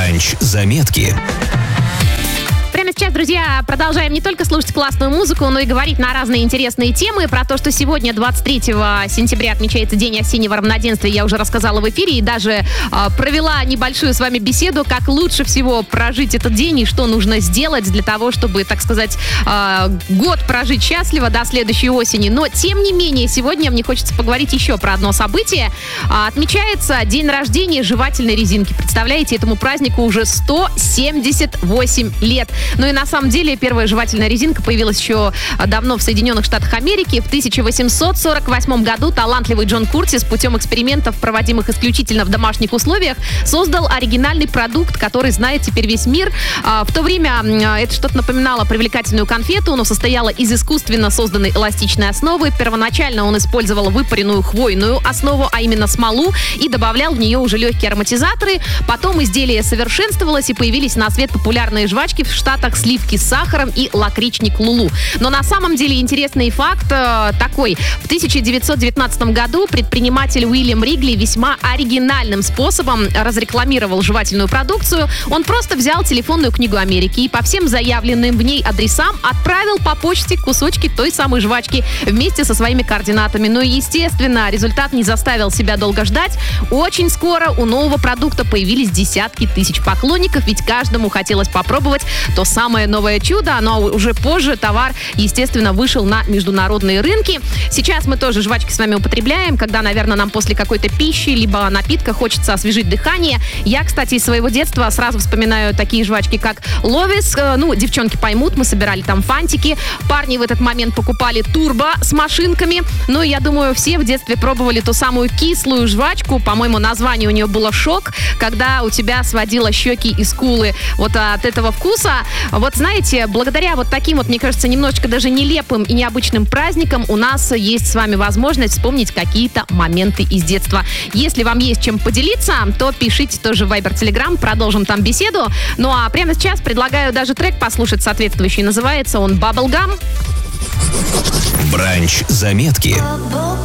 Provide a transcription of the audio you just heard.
Бранч-заметки. Прямо сейчас, друзья, продолжаем не только слушать классную музыку, но и говорить на разные интересные темы. Про то, что сегодня, 23 сентября, отмечается День осеннего равноденствия, я уже рассказала в эфире и даже провела небольшую с вами беседу, как лучше всего прожить этот день и что нужно сделать для того, чтобы, так сказать, год прожить счастливо до следующей осени. Но, тем не менее, сегодня мне хочется поговорить еще про одно событие. Отмечается день рождения жевательной резинки. Представляете, этому празднику уже 178 лет. Ну и на самом деле первая жевательная резинка появилась еще давно в Соединенных Штатах Америки. В 1848 году талантливый Джон Куртис путем экспериментов, проводимых исключительно в домашних условиях, создал оригинальный продукт, который знает теперь весь мир. В то время это что-то напоминало привлекательную конфету, но состояло из искусственно созданной эластичной основы. Первоначально он использовал выпаренную хвойную основу, а именно смолу, и добавлял в нее уже легкие ароматизаторы. Потом изделие совершенствовалось, и появились на свет популярные жвачки в Штатах сливки с сахаром и лакричник Лулу. Но на самом деле интересный факт такой. В 1919 году предприниматель Уильям Ригли весьма оригинальным способом разрекламировал жевательную продукцию. Он просто взял телефонную книгу Америки и по всем заявленным в ней адресам отправил по почте кусочки той самой жвачки вместе со своими координатами. Но, естественно, результат не заставил себя долго ждать. Очень скоро у нового продукта появились десятки тысяч поклонников, ведь каждому хотелось попробовать то самое новое чудо, но уже позже товар, естественно, вышел на международные рынки. Сейчас мы тоже жвачки с вами употребляем, когда, наверное, нам после какой-то пищи либо напитка хочется освежить дыхание. Я, кстати, из своего детства сразу вспоминаю такие жвачки, как Ловис. Ну, девчонки поймут, мы собирали там фантики. Парни в этот момент покупали турбо с машинками. Ну, я думаю, все в детстве пробовали ту самую кислую жвачку. По-моему, название у нее было «Шок», когда у тебя сводило щеки и скулы вот от этого вкуса. Вот знаете, благодаря вот таким вот, мне кажется, немножечко даже нелепым и необычным праздникам у нас есть с вами возможность вспомнить какие-то моменты из детства. Если вам есть чем поделиться, то пишите тоже в Viber, Telegram, продолжим там беседу. Ну а прямо сейчас предлагаю даже трек послушать соответствующий. Называется он «Bubblegum». Бранч-заметки.